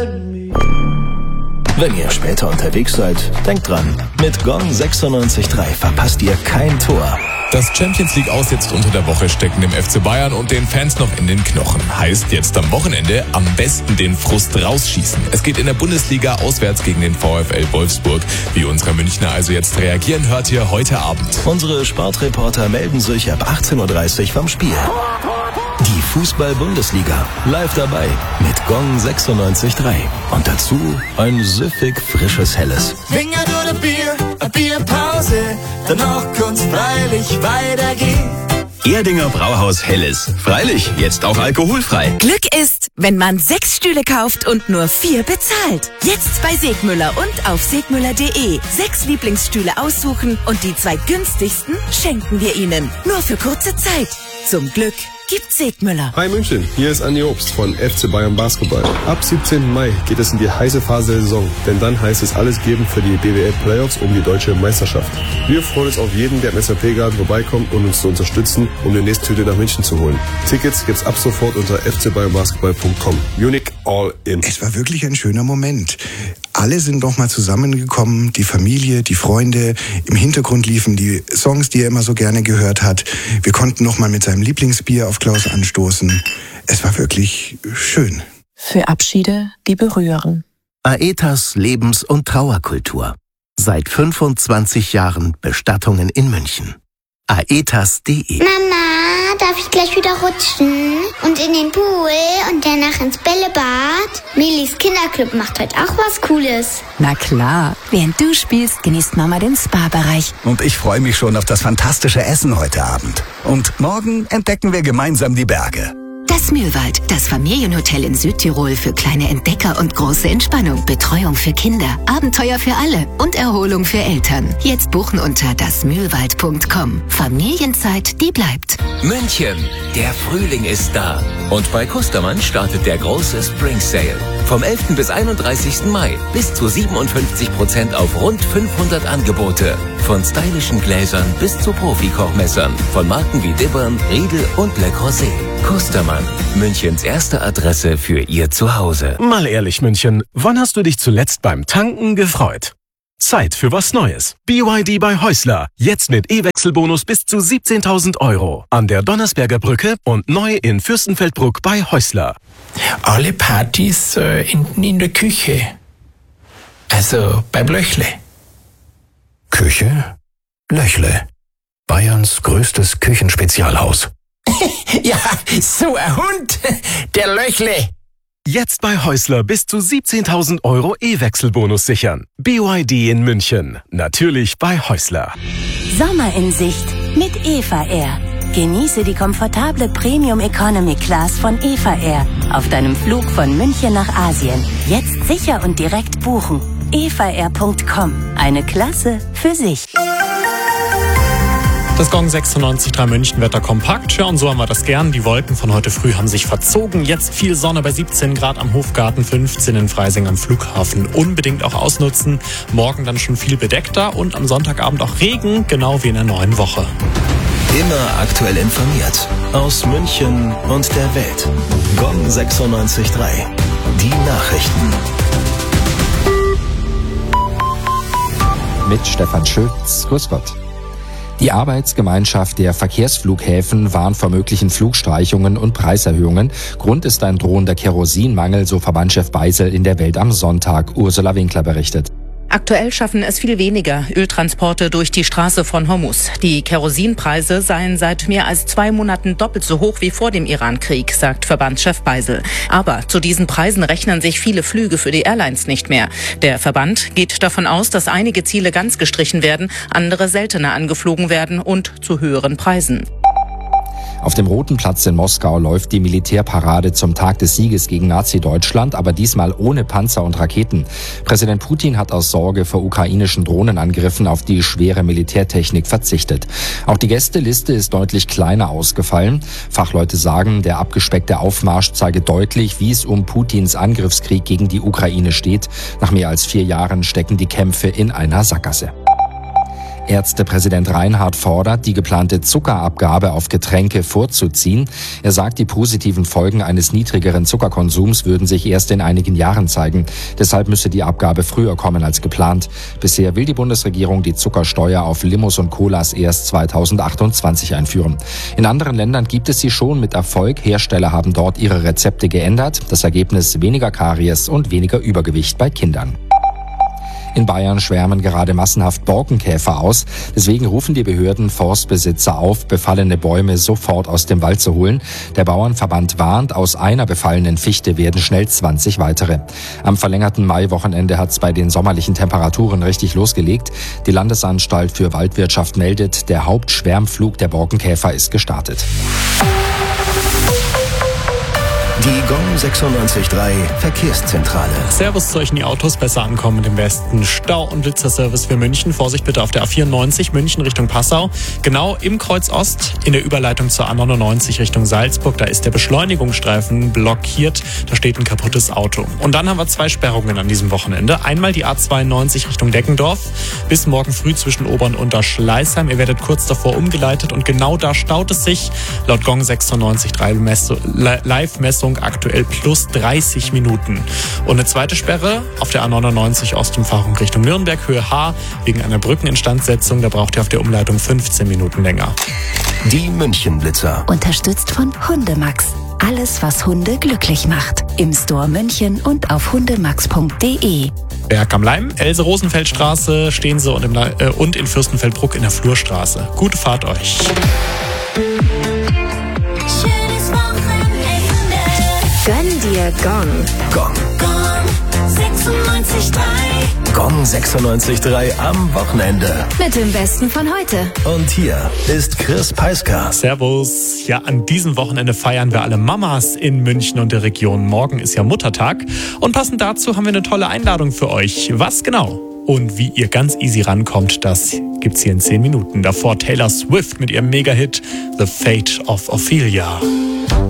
Wenn ihr später unterwegs seid, denkt dran, mit Gong 96.3 verpasst ihr kein Tor. Das Champions League Aus jetzt unter der Woche stecken dem FC Bayern und den Fans noch in den Knochen. Heißt jetzt am Wochenende am besten den Frust rausschießen. Es geht in der Bundesliga auswärts gegen den VfL Wolfsburg. Wie unsere Münchner also jetzt reagieren, hört ihr heute Abend. Unsere Sportreporter melden sich ab 18.30 Uhr vom Spiel. Die Fußball-Bundesliga live dabei mit Gong 96.3. Und dazu ein süffig frisches Helles. Finger oder Bierpause, danach kann's freilich weitergehen. Erdinger Brauhaus Helles. Freilich, jetzt auch alkoholfrei. Glück ist, wenn man 6 Stühle kauft und nur 4 bezahlt. Jetzt bei Segmüller und auf segmüller.de. 6 Lieblingsstühle aussuchen und die 2 günstigsten schenken wir Ihnen. Nur für kurze Zeit. Zum Glück gibt Segmüller. Hi München, hier ist Andi Obst von FC Bayern Basketball. Ab 17. Mai geht es in die heiße Phase der Saison, denn dann heißt es alles geben für die BWL Playoffs um die deutsche Meisterschaft. Wir freuen uns auf jeden, der im SAP-Garten vorbeikommt und uns zu unterstützen, um die nächste Tüte nach München zu holen. Tickets gibt's ab sofort unter fcbayernbasketball.com. Munich all in. Es war wirklich ein schöner Moment. Alle sind doch mal zusammengekommen, die Familie, die Freunde. Im Hintergrund liefen die Songs, die er immer so gerne gehört hat. Wir konnten noch mal mit seinem Lieblingsbier auf Klaus anstoßen. Es war wirklich schön. Für Abschiede, die berühren. Aetas Lebens- und Trauerkultur. Seit 25 Jahren Bestattungen in München. Aetas.de. Mama, darf ich gleich wieder rutschen? Und in den Pool und danach ins Bällebad? Milis Kinderclub macht heute auch was Cooles. Na klar, während du spielst, genießt Mama den Spa-Bereich. Und ich freue mich schon auf das fantastische Essen heute Abend. Und morgen entdecken wir gemeinsam die Berge. Das Mühlwald, das Familienhotel in Südtirol für kleine Entdecker und große Entspannung, Betreuung für Kinder, Abenteuer für alle und Erholung für Eltern. Jetzt buchen unter dasmühlwald.com. Familienzeit, die bleibt. München, der Frühling ist da. Und bei Kustermann startet der große Spring Sale. Vom 11. bis 31. Mai bis zu 57% auf rund 500 Angebote. Von stylischen Gläsern bis zu Profi-Kochmessern. Von Marken wie Dibbern, Riedel und Le Creuset. Kustermann, Münchens erste Adresse für Ihr Zuhause. Mal ehrlich, München, wann hast du dich zuletzt beim Tanken gefreut? Zeit für was Neues. BYD bei Häusler. Jetzt mit E-Wechselbonus bis zu 17.000 Euro. An der Donnersberger Brücke und neu in Fürstenfeldbruck bei Häusler. Alle Partys in der Küche. Also beim Löchle. Küche? Löchle. Bayerns größtes Küchenspezialhaus. Ja, so ein Hund. Der Löchle. Jetzt bei Häusler bis zu 17.000 Euro E-Wechselbonus sichern. BYD in München. Natürlich bei Häusler. Sommer in Sicht mit Eva Air. Genieße die komfortable Premium Economy Class von Eva Air auf deinem Flug von München nach Asien. Jetzt sicher und direkt buchen. evaair.com. Eine Klasse für sich. Das Gong 96.3 München Wetter kompakt. Ja, und so haben wir das gern. Die Wolken von heute früh haben sich verzogen. Jetzt viel Sonne bei 17 Grad am Hofgarten, 15 in Freising am Flughafen. Unbedingt auch ausnutzen. Morgen dann schon viel bedeckter und am Sonntagabend auch Regen, genau wie in der neuen Woche. Immer aktuell informiert. Aus München und der Welt. Gong 96.3. Die Nachrichten. Mit Stefan Schütz. Grüß Gott. Die Arbeitsgemeinschaft der Verkehrsflughäfen warnt vor möglichen Flugstreichungen und Preiserhöhungen. Grund ist ein drohender Kerosinmangel, so Verbandschef Beisel in der Welt am Sonntag. Ursula Winkler berichtet. Aktuell schaffen es viel weniger Öltransporte durch die Straße von Hormuz. Die Kerosinpreise seien seit mehr als 2 Monaten doppelt so hoch wie vor dem Iran-Krieg, sagt Verbandschef Beisel. Aber zu diesen Preisen rechnen sich viele Flüge für die Airlines nicht mehr. Der Verband geht davon aus, dass einige Ziele ganz gestrichen werden, andere seltener angeflogen werden und zu höheren Preisen. Auf dem Roten Platz in Moskau läuft die Militärparade zum Tag des Sieges gegen Nazi-Deutschland, aber diesmal ohne Panzer und Raketen. Präsident Putin hat aus Sorge vor ukrainischen Drohnenangriffen auf die schwere Militärtechnik verzichtet. Auch die Gästeliste ist deutlich kleiner ausgefallen. Fachleute sagen, der abgespeckte Aufmarsch zeige deutlich, wie es um Putins Angriffskrieg gegen die Ukraine steht. Nach mehr als 4 Jahren stecken die Kämpfe in einer Sackgasse. Ärztepräsident Reinhardt fordert, die geplante Zuckerabgabe auf Getränke vorzuziehen. Er sagt, die positiven Folgen eines niedrigeren Zuckerkonsums würden sich erst in einigen Jahren zeigen. Deshalb müsse die Abgabe früher kommen als geplant. Bisher will die Bundesregierung die Zuckersteuer auf Limos und Colas erst 2028 einführen. In anderen Ländern gibt es sie schon mit Erfolg. Hersteller haben dort ihre Rezepte geändert. Das Ergebnis: weniger Karies und weniger Übergewicht bei Kindern. In Bayern schwärmen gerade massenhaft Borkenkäfer aus. Deswegen rufen die Behörden Forstbesitzer auf, befallene Bäume sofort aus dem Wald zu holen. Der Bauernverband warnt, aus einer befallenen Fichte werden schnell 20 weitere. Am verlängerten Maiwochenende hat es bei den sommerlichen Temperaturen richtig losgelegt. Die Landesanstalt für Waldwirtschaft meldet, der Hauptschwärmflug der Borkenkäfer ist gestartet. Die Gong 96.3 Verkehrszentrale. Servus zu euch in die Autos, besser ankommen im Westen. Stau- und Blitzerservice für München. Vorsicht bitte auf der A94 München Richtung Passau. Genau im Kreuz Ost in der Überleitung zur A99 Richtung Salzburg. Da ist der Beschleunigungsstreifen blockiert. Da steht ein kaputtes Auto. Und dann haben wir 2 Sperrungen an diesem Wochenende. Einmal die A92 Richtung Deckendorf. Bis morgen früh zwischen Ober- und Unterschleißheim. Ihr werdet kurz davor umgeleitet und genau da staut es sich. Laut Gong 96.3 Live-Messung aktuell plus 30 Minuten. Und eine zweite Sperre auf der A99 Ostumfahrung Richtung Nürnberg, Höhe H, wegen einer Brückeninstandsetzung. Da braucht ihr auf der Umleitung 15 Minuten länger. Die München-Blitzer. Unterstützt von Hundemax. Alles, was Hunde glücklich macht. Im Store München und auf hundemax.de. Berg am Leim, Else-Rosenfeld-Straße, Stehense und in Fürstenfeldbruck in der Flurstraße. Gute Fahrt euch. Gönn dir Gong. Gong. Gong 96.3. Gong 96.3 am Wochenende. Mit dem Besten von heute. Und hier ist Chris Peiska. Servus. Ja, an diesem Wochenende feiern wir alle Mamas in München und der Region. Morgen ist ja Muttertag. Und passend dazu haben wir eine tolle Einladung für euch. Was genau? Und wie ihr ganz easy rankommt, das gibt's hier in 10 Minuten. Davor Taylor Swift mit ihrem Mega-Hit The Fate of Ophelia.